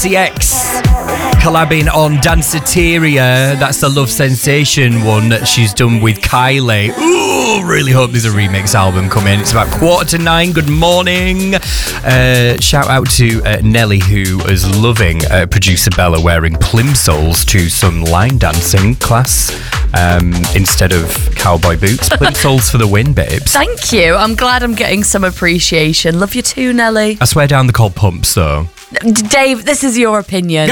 CX collabing on Danceteria. That's the Love Sensation one that she's done with Kylie. Ooh, really hope there's a remix album coming. It's about 9:15. Good morning. Shout out to Nelly, who is loving producer Bella wearing plimsolls to some line dancing class instead of cowboy boots. Plimsolls for the win, babes. Thank you. I'm glad I'm getting some appreciation. Love you too, Nelly. I swear down they're called pumps, though. Dave, this is your opinion.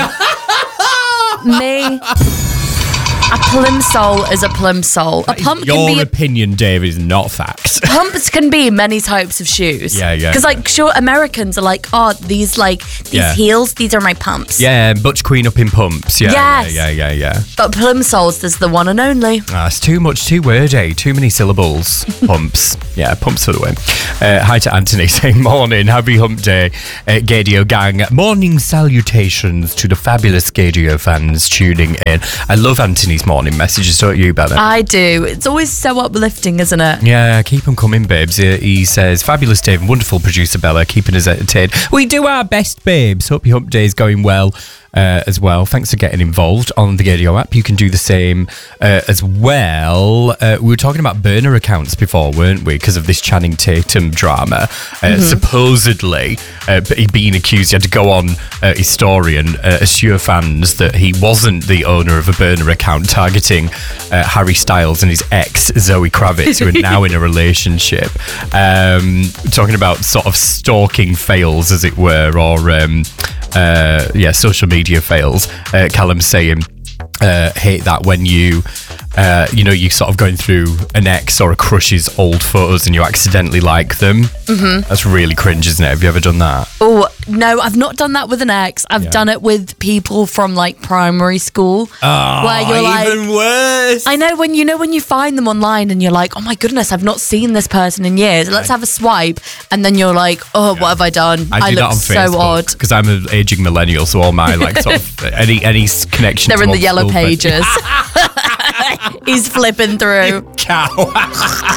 Me, a plimsoll is a plimsoll. A pump Your can be opinion, Dave, is not fact. Pumps can be many types of shoes. Yeah. Because, like, sure, Americans are like, oh, these heels, these are my pumps. Yeah, Butch Queen up in pumps. Yeah, Yes. Yeah. But plimsolls, there's the one and only. It's too much, too wordy, too many syllables. Pumps. Yeah, pumps for the win. Hi to Anthony saying, morning, happy hump day, Gadio gang. Morning salutations to the fabulous Gadio fans tuning in. I love Anthony's morning messages, don't you, Bella? I do. It's always so uplifting, isn't it? Yeah, keep them coming, babes. He says, fabulous Dave and wonderful producer Bella, keeping us entertained. We do our best, babes. Hope your hump day is going well as well. Thanks for getting involved on the Gadio app. You can do the same as well. We were talking about burner accounts before, weren't we? Because of this Channing Tatum drama. Supposedly, being accused, he had to go on his story and assure fans that he wasn't the owner of a burner account targeting Harry Styles and his ex, Zoe Kravitz, who are now in a relationship. Talking about sort of stalking fails, as it were, or social media fails. Callum saying, hate that when you sort of going through an ex or a crush's old photos and you accidentally like them. That's really cringe, isn't it? Have you ever done that? Oh, no, I've not done that with an ex. I've done it with people from like primary school. Oh, where you're even worse. I know when you find them online and you're like, oh my goodness, I've not seen this person in years. Let's have a swipe. And then you're like, oh, what have I done? I do look that on so Facebook, odd. because I'm an aging millennial, so all my like sort of any connection. They're to in the old yellow school pages. He's flipping through. Cow.